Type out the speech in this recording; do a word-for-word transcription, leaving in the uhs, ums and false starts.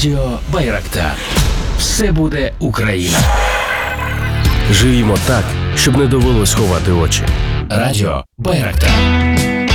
Радіо Байрактар. Все буде Україна. Живімо так, щоб не довелось ховати очі. Радіо Байрактар.